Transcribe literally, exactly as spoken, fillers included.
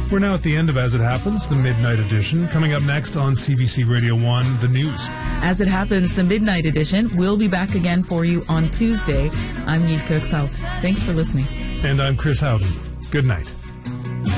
We're now at the end of As It Happens, the Midnight Edition. Coming up next on C B C Radio one, the news. As It Happens, the Midnight Edition will be back again for you on Tuesday. I'm Yves Kirksal. Thanks for listening. And I'm Chris Howden. Good night.